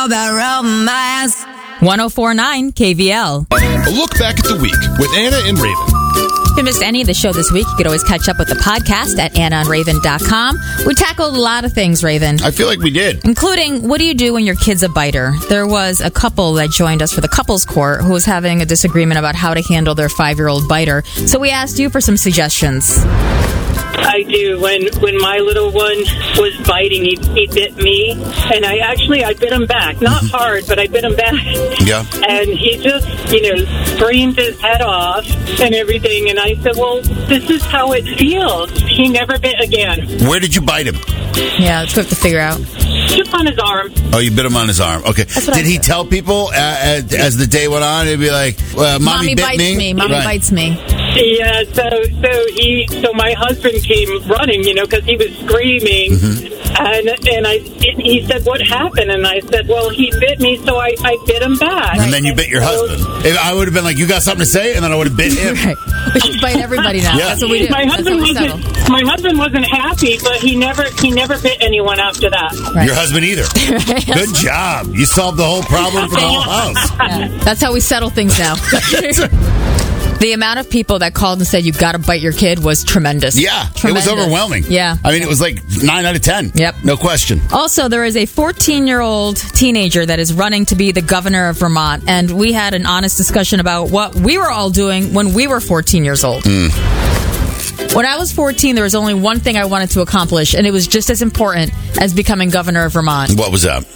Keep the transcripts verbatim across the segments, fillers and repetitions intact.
one oh four point nine K V L. A look back at the week with Anna and Raven. If you missed any of the show this week, you could always catch up with the podcast at anna and raven dot com. We tackled a lot of things, Raven. I feel like we did. Including, what do you do when your kid's a biter? There was a couple that joined us for the couples court who was having a disagreement about how to handle their five-year-old biter. So we asked you for some suggestions. I do. When when my little one was biting, he, he bit me, and I actually I bit him back. Not hard, but I bit him back. Yeah. And he just, you know, screamed his head off and everything. And I said, well, this is how it feels. He never bit again. Where did you bite him? Yeah, it's quick to figure out. Just on his arm. Oh, you bit him on his arm. Okay. Did he tell people uh, as, as the day went on? He'd be like, well, "Mommy, Mommy bit bites me." me. Mommy Right. bites me. Yeah, so so he so my husband came running, you know, because he was screaming, Mm-hmm. and and I he said, "What happened?" And I said, "Well, he bit me, so I, I bit him back." And then you bit your so, husband. If I would have been like, "You got something to say?" And then I would have bit him. Right. We should bite everybody now. Yeah. That's what we do. My That's husband what we wasn't. settle. My husband wasn't happy, but he never he never bit anyone after that. Right. Your husband either. Good job. You solved the whole problem for the whole house. Yeah. That's how we settle things now. The amount of people that called and said you got to bite your kid was tremendous. Yeah, Tremendous. it was overwhelming. Yeah. I mean, it was like nine out of ten. Yep. No question. Also, there is a fourteen-year-old teenager that is running to be the governor of Vermont, and we had an honest discussion about what we were all doing when we were fourteen years old. Mm. When I was fourteen, there was only one thing I wanted to accomplish, and it was just as important as becoming governor of Vermont. What was that?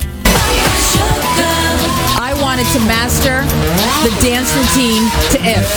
I wanted to master the dance routine to If.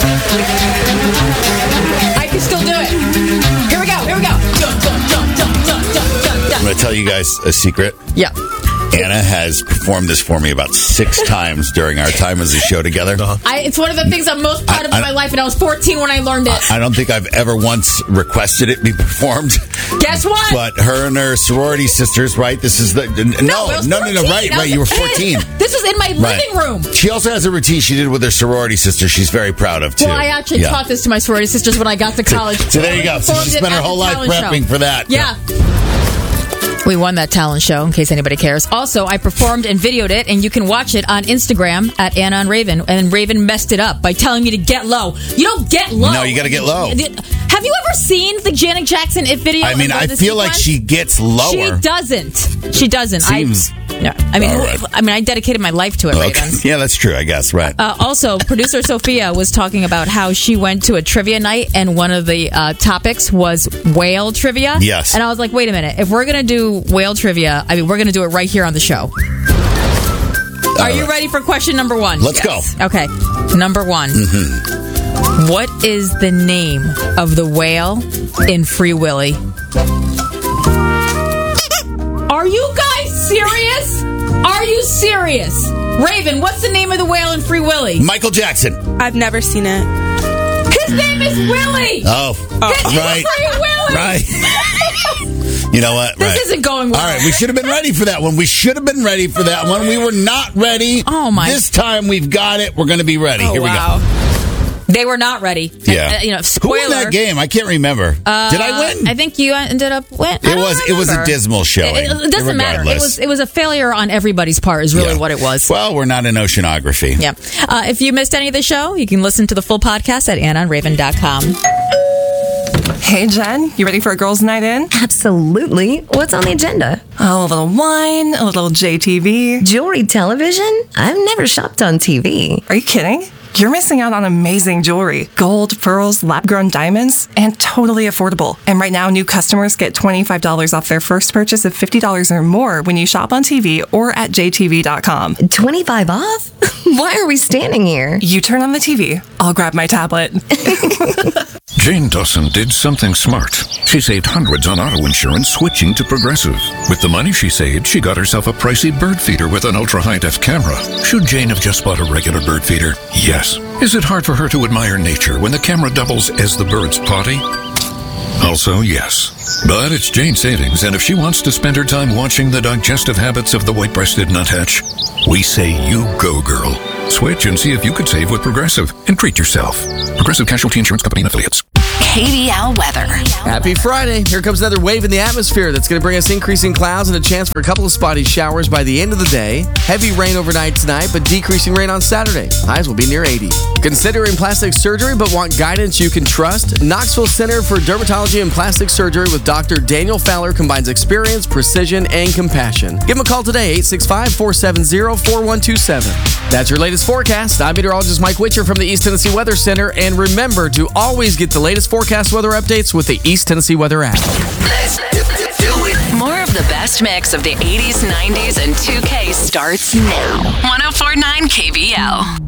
I can still do it. Here we go. Here we go. Jump, jump, jump, jump, jump, jump, jump, I'm going to tell you guys a secret. Yeah. Anna has performed this for me about six times during our time as a show together. I, it's one of the things I'm most proud of I- in my life, and I was fourteen when I learned it. I don't think I've ever once requested it be performed. Guess what? But her and her sorority sisters, right? This is the no, I was no, no, no, fourteen. right, I right. was You were a kid. fourteen. This was in my Right. living room. She also has a routine she did with her sorority sister. She's very proud of too. Well, I actually Yeah. taught this to my sorority sisters when I got to college. So there you go. So Performed she it spent her at whole the life talent prepping show. for that. Yeah. We won that talent show, in case anybody cares. Also, I performed and videoed it, and you can watch it on Instagram at Anna and Raven. And Raven messed it up by telling me to get low. You don't get low. No, you gotta get low. Have you ever seen the Janet Jackson If video? I mean, and I the feel like sequence? she gets lower. She doesn't. She doesn't. Seems. I, yeah. I mean, All right. I mean, I dedicated my life to it, Okay. Raven. Yeah, that's true, I guess, right. Uh, also, producer Sophia was talking about how she went to a trivia night, and one of the uh, topics was whale trivia. Yes. And I was like, wait a minute. If we're going to do whale trivia, I mean, we're going to do it right here on the show. Are you right. ready for question number one? Let's go. Okay. Number one. Mm-hmm. What is the name of the whale in Free Willy? Are you guys serious? Are you serious? Raven, what's the name of the whale in Free Willy? Michael Jackson. I've never seen it. His name is Willie. Oh, His right. name is Free Willy. Right. You know what? This right. isn't going well. All right, we should have been ready for that one. We should have been ready for that one. We were not ready. Oh, my. This time we've got it. We're going to be ready. Oh, Here we wow. go. They were not ready. Yeah. Uh, you know, Who spoiler. won that game? I can't remember. Uh, Did I win? I think you ended up winning. It was it was a dismal showing. It, it doesn't matter. It regardless. was it was a failure on everybody's part. Is really Yeah. what it was. Well, we're not in oceanography. Yeah. Uh, if you missed any of the show, you can listen to the full podcast at anna and raven dot com. Hey, Jen, you ready for a girls' night in? Absolutely. What's on the agenda? Oh, a little wine, a little J T V. Jewelry television? I've never shopped on T V. Are you kidding? You're missing out on amazing jewelry. Gold, pearls, lab-grown diamonds, and totally affordable. And right now, new customers get twenty-five dollars off their first purchase of fifty dollars or more when you shop on T V or at j t v dot com. twenty-five off? Why are we standing here? You turn on the T V, I'll grab my tablet. Jane Dawson did something smart. She saved hundreds on auto insurance switching to Progressive. With the money she saved, she got herself a pricey bird feeder with an ultra-high-def camera. Should Jane have just bought a regular bird feeder? Yes. Is it hard for her to admire nature when the camera doubles as the bird's potty? Also, yes. But it's Jane savings, and if she wants to spend her time watching the digestive habits of the white-breasted nuthatch, we say you go, girl. Switch and see if you could save with Progressive and treat yourself. Progressive Casualty Insurance Company and Affiliates. K B L weather. Happy Friday. Here comes another wave in the atmosphere that's going to bring us increasing clouds and a chance for a couple of spotty showers by the end of the day. Heavy rain overnight tonight, but decreasing rain on Saturday. Highs will be near eighty. Considering plastic surgery but want guidance you can trust? Knoxville Center for Dermatology and Plastic Surgery with Doctor Daniel Fowler combines experience, precision, and compassion. Give him a call today, eight six five, four seven zero, four one two seven. That's your latest forecast. I'm meteorologist Mike Witcher from the East Tennessee Weather Center. And remember to always get the latest forecast weather updates with the East Tennessee Weather app. Let's do it. More of the best mix of the eighties, nineties, and two K starts now. one oh four point nine K B L.